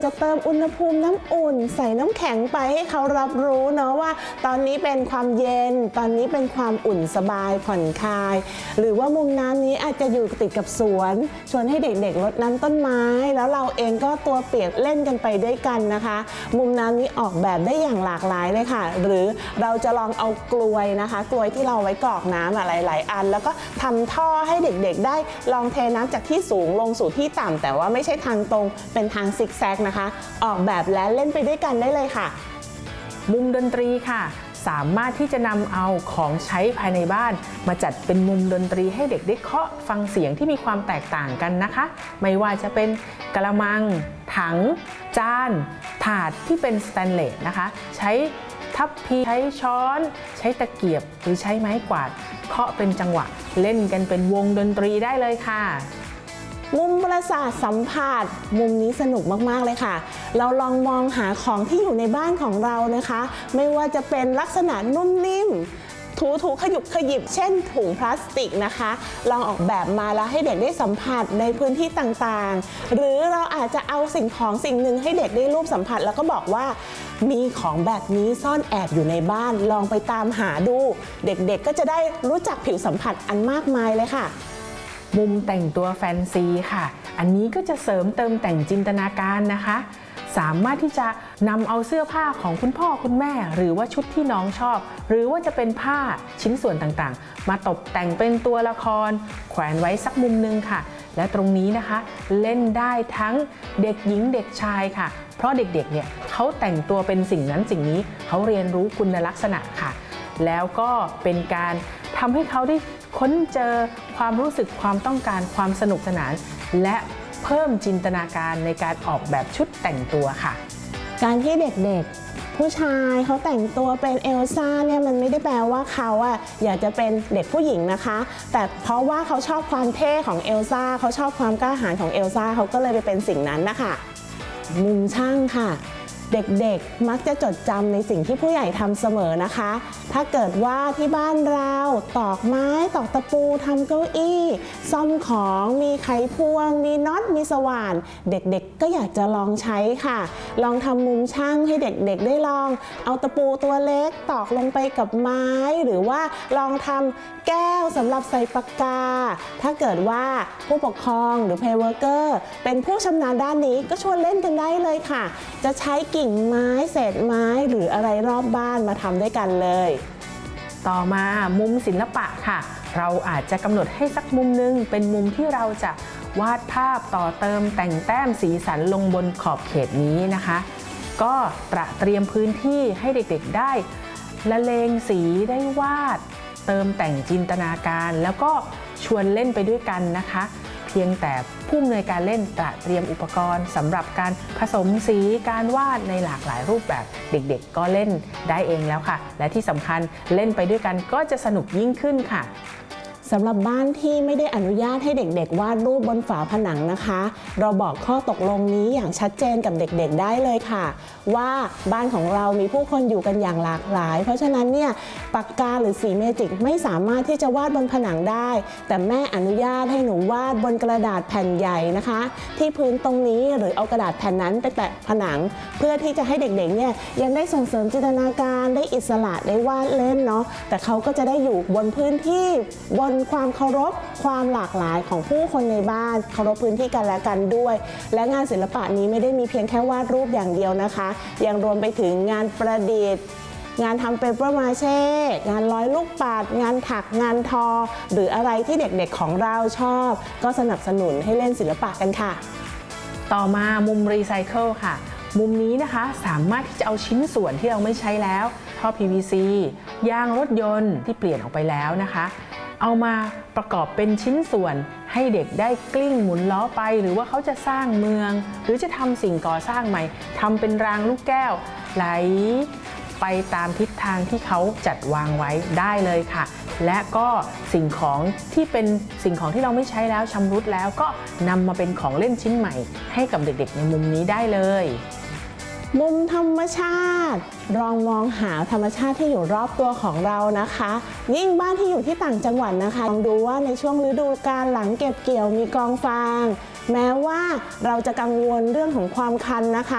จะเติมอุณหภูมิน้ำอุ่นใส่น้ำแข็งไปให้เขารับรู้เนาะว่าตอนนี้เป็นความเย็นตอนนี้เป็นความอุ่นสบายผ่อนคลายหรือว่ามุมน้ำนี้อาจจะอยู่ติดกับสวนชวนให้เด็กๆรดน้ำต้นไม้แล้วเราเองก็ตัวเปียกเล่นกันไปด้วยกันนะคะมุมน้ำนี้ออกแบบได้อย่างหลากหลายเลยค่ะหรือเราจะลองเอากลวยนะคะกลวยที่เราไว้กรอกน้ำหลายๆอันแล้วก็ทำท่อให้เด็กๆได้ลองเทน้ำจากที่สูงลงสู่ที่ต่ำแต่ว่าไม่ใช่ทางตรงเป็นทางซิกแซกนะคะออกแบบและเล่นไปด้วยกันได้เลยค่ะมุมดนตรีค่ะสามารถที่จะนำเอาของใช้ภายในบ้านมาจัดเป็นมุมดนตรีให้เด็กได้เคาะฟังเสียงที่มีความแตกต่างกันนะคะไม่ว่าจะเป็นกระมังถังจานถาดที่เป็นสแตนเลสนะคะใช้ทัพพีใช้ช้อนใช้ตะเกียบหรือใช้ไม้กวาดเคาะเป็นจังหวะเล่นกันเป็นวงดนตรีได้เลยค่ะมุมประสาทสัมผัสมุมนี้สนุกมากๆเลยค่ะเราลองมองหาของที่อยู่ในบ้านของเรานะคะไม่ว่าจะเป็นลักษณะนุ่มนิ่มถูขยุบขยิบเช่นถุงพลาสติกนะคะลองออกแบบมาแล้วให้เด็กได้สัมผัสในพื้นที่ต่างๆหรือเราอาจจะเอาสิ่งของสิ่งหนึ่งให้เด็กได้รูปสัมผัสแล้วก็บอกว่ามีของแบบนี้ซ่อนแอบอยู่ในบ้านลองไปตามหาดูเด็กๆก็จะได้รู้จักผิวสัมผัสอันมากมายเลยค่ะมุมแต่งตัวแฟนซีค่ะอันนี้ก็จะเสริมเติมแต่งจินตนาการนะคะสามารถที่จะนำเอาเสื้อผ้าของคุณพ่อคุณแม่หรือว่าชุดที่น้องชอบหรือว่าจะเป็นผ้าชิ้นส่วนต่างๆมาตกแต่งเป็นตัวละครแขวนไว้สักมุมนึงค่ะและตรงนี้นะคะเล่นได้ทั้งเด็กหญิงเด็กชายค่ะเพราะเด็กๆเนี่ยเขาแต่งตัวเป็นสิ่งนั้นสิ่งนี้เขาเรียนรู้คุณลักษณะค่ะแล้วก็เป็นการทำให้เขาได้ค้นเจอความรู้สึกความต้องการความสนุกสนานและเพิ่มจินตนาการในการออกแบบชุดแต่งตัวค่ะการที่เด็กๆผู้ชายเขาแต่งตัวเป็นเอลซ่าเนี่ยมันไม่ได้แปลว่าเขาอยากจะเป็นเด็กผู้หญิงนะคะแต่เพราะว่าเขาชอบความเท่ของเอลซ่าเขาชอบความกล้าหาญของเอลซ่าเขาก็เลยไปเป็นสิ่งนั้นนะคะมุมช่างค่ะเด็กๆมักจะจดจำในสิ่งที่ผู้ใหญ่ทำเสมอนะคะถ้าเกิดว่าที่บ้านเราตอกไม้ตอกตะปูทำเก้าอี้ซ่อมของมีไขควงมีน็อตมีสว่านเด็กๆก็อยากจะลองใช้ค่ะลองทำมุมช่างให้เด็กๆได้ลองเอาตะปูตัวเล็กตอกลงไปกับไม้หรือว่าลองทำแก้วสำหรับใส่ปากกาถ้าเกิดว่าผู้ปกครองหรือเพย์เวิร์กเกอร์เป็นผู้ชำนาญด้านนี้ก็ชวนเล่นกันได้เลยค่ะจะใช้กิ่งไม้เศษไม้หรืออะไรรอบบ้านมาทำด้วยกันเลยต่อมามุมศิลปะค่ะเราอาจจะกำหนดให้สักมุมนึงเป็นมุมที่เราจะวาดภาพต่อเติมแต่งแต้มสีสันลงบนขอบเขตนี้นะคะก็เตรียมพื้นที่ให้เด็กๆได้ละเลงสีได้วาดเติมแต่งจินตนาการแล้วก็ชวนเล่นไปด้วยกันนะคะเพียงแต่ผู้อำนวยการเล่นเตรียมอุปกรณ์สำหรับการผสมสีการวาดในหลากหลายรูปแบบเด็กๆก็เล่นได้เองแล้วค่ะและที่สำคัญเล่นไปด้วยกันก็จะสนุกยิ่งขึ้นค่ะสำหรับบ้านที่ไม่ได้อนุญาตให้เด็กๆวาดรูปบนฝาผนังนะคะเราบอกข้อตกลงนี้อย่างชัดเจนกับเด็กๆได้เลยค่ะว่าบ้านของเรามีผู้คนอยู่กันอย่างหลากหลายเพราะฉะนั้นเนี่ยปากกาหรือสีเมจิกไม่สามารถที่จะวาดบนผนังได้แต่แม่อนุญาตให้หนูวาดบนกระดาษแผ่นใหญ่นะคะที่พื้นตรงนี้หรือเอากระดาษแผ่นนั้นไปแตะผนังเพื่อที่จะให้เด็กๆเนี่ยยังได้ส่งเสริมจินตนาการได้อิสระได้วาดเล่นเนาะแต่เขาก็จะได้อยู่บนพื้นที่บนความเคารพความหลากหลายของผู้คนในบ้านเคารพพื้นที่กันและกันด้วยและงานศิลปะนี้ไม่ได้มีเพียงแค่วาดรูปอย่างเดียวนะคะยังรวมไปถึงงานประดิษฐ์งานทำเปเปอร์มาเช่งานร้อยลูกปัดงานถักงานทอหรืออะไรที่เด็กๆของเราชอบก็สนับสนุนให้เล่นศิลปะกันค่ะต่อมามุมรีไซเคิลค่ะมุมนี้นะคะสามารถที่จะเอาชิ้นส่วนที่เราไม่ใช้แล้วท่อ PVC ยางรถยนต์ที่เปลี่ยนออกไปแล้วนะคะเอามาประกอบเป็นชิ้นส่วนให้เด็กได้กลิ้งหมุนล้อไปหรือว่าเขาจะสร้างเมืองหรือจะทำสิ่งก่อสร้างใหม่ทำเป็นรางลูกแก้วไหลไปตามทิศทางที่เขาจัดวางไว้ได้เลยค่ะและก็สิ่งของที่เป็นสิ่งของที่เราไม่ใช้แล้วชำรุดแล้วก็นำมาเป็นของเล่นชิ้นใหม่ให้กับเด็กๆในมุมนี้ได้เลยมุมธรรมชาติลองมองหาธรรมชาติที่อยู่รอบตัวของเรานะคะยิ่งบ้านที่อยู่ที่ต่างจังหวัดนะคะลองดูว่าในช่วงฤดูกาลหลังเก็บเกี่ยวมีกองฟางแม้ว่าเราจะกังวลเรื่องของความคันนะคะ